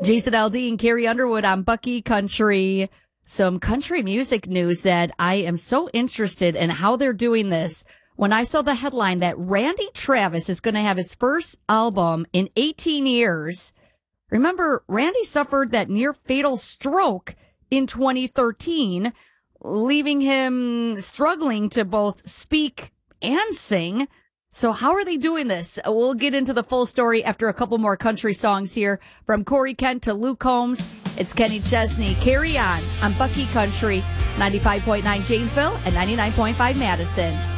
Jason Aldean and Carrie Underwood on Bucky Country. Some country music news that I am so interested in how they're doing this. When I saw the headline that Randy Travis is going to have his first album in 18 years. Remember, Randy suffered that near fatal stroke in 2013, leaving him struggling to both speak and sing. So how are they doing this? We'll get into the full story after a couple more country songs here. From Corey Kent to Luke Combs, it's Kenny Chesney. Carry on Bucky Country, 95.9 Janesville and 99.5 Madison.